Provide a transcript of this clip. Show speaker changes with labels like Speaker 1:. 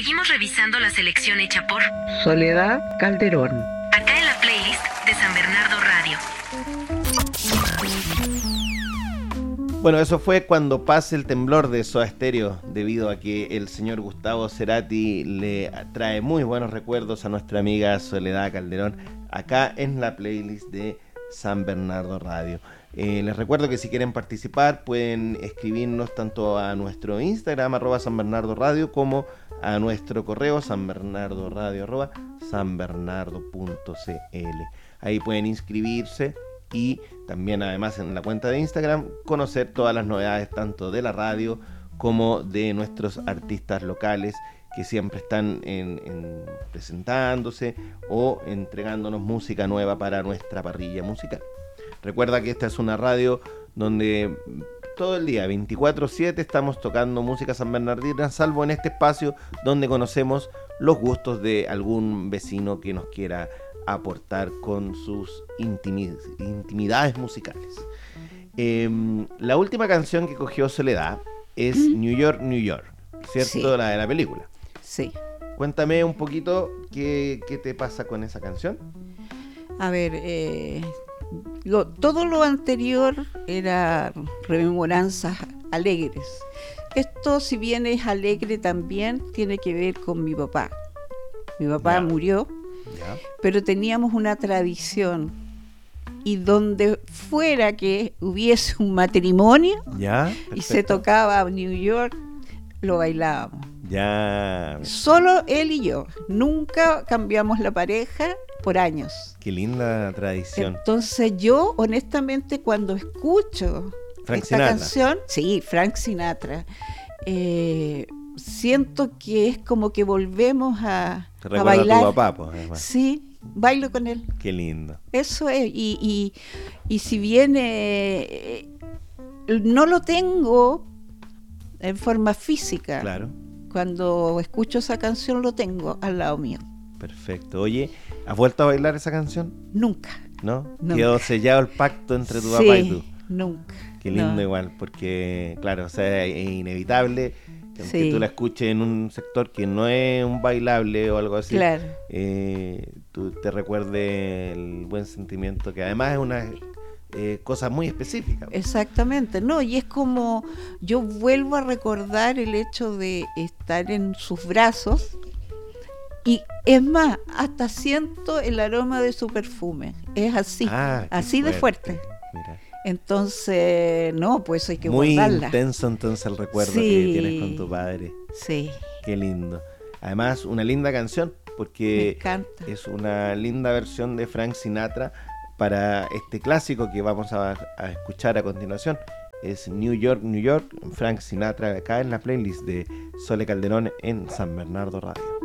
Speaker 1: Seguimos revisando la selección hecha por
Speaker 2: Soledad Calderón.
Speaker 1: acá en la playlist de San Bernardo Radio.
Speaker 3: Bueno, eso fue Cuando pase el temblor de Soda Stereo, debido a que el señor Gustavo Cerati le trae muy buenos recuerdos a nuestra amiga Soledad Calderón, acá en la playlist de San Bernardo Radio. Les recuerdo que si quieren participar pueden escribirnos tanto a nuestro Instagram @sanbernardoradio como a nuestro correo sanbernardoradio@sanbernardo.cl. Ahí pueden inscribirse y también, además, en la cuenta de Instagram conocer todas las novedades tanto de la radio como de nuestros artistas locales que siempre están presentándose o entregándonos música nueva para nuestra parrilla musical. Recuerda que esta es una radio donde todo el día, 24/7, estamos tocando música sanbernardina, salvo en este espacio donde conocemos los gustos de algún vecino que nos quiera aportar con sus intimidades musicales. La última canción que cogió Soledad es New York, New York, ¿cierto?
Speaker 4: Sí.
Speaker 3: La de la película.
Speaker 4: Sí.
Speaker 3: Cuéntame un poquito qué te pasa con esa canción.
Speaker 4: A ver, todo lo anterior era rememoranzas alegres. Esto, si bien es alegre, también tiene que ver con mi papá. Mi papá murió, pero teníamos una tradición, y donde fuera que hubiese un matrimonio y se tocaba New York, lo bailábamos. Solo él y yo, nunca cambiamos la pareja por años.
Speaker 3: Qué linda tradición.
Speaker 4: Entonces yo, honestamente, cuando escucho canción, sí, Frank Sinatra, siento que es como que volvemos a bailar.
Speaker 3: A tu papá, pues, además.
Speaker 4: Sí, bailo con él.
Speaker 3: Qué lindo.
Speaker 4: Eso es, y si bien no lo tengo en forma física,
Speaker 3: claro,
Speaker 4: cuando escucho esa canción lo tengo al lado mío.
Speaker 3: Perfecto. Oye, ¿has vuelto a bailar esa canción?
Speaker 4: Nunca.
Speaker 3: ¿No?
Speaker 4: Nunca.
Speaker 3: Quedó sellado el pacto entre tu papá y tú.
Speaker 4: Nunca.
Speaker 3: Qué lindo, igual, porque, claro, o sea, es inevitable que aunque tú la escuches en un sector que no es un bailable o algo así,
Speaker 4: claro,
Speaker 3: tú te recuerdes el buen sentimiento, que además es una cosa muy específica.
Speaker 4: Exactamente, no, y es como yo vuelvo a recordar el hecho de estar en sus brazos, y es más, hasta siento el aroma de su perfume, es así, así de fuerte.
Speaker 3: Mira.
Speaker 4: Entonces, no, pues hay que
Speaker 3: muy
Speaker 4: guardarla.
Speaker 3: Intenso entonces el recuerdo que tienes con tu padre.
Speaker 4: Sí.
Speaker 3: Qué lindo. Además, una linda canción, porque es una linda versión de Frank Sinatra para este clásico que vamos a escuchar a continuación. Es New York, New York, Frank Sinatra, acá en la playlist de Sole Calderón en San Bernardo Radio.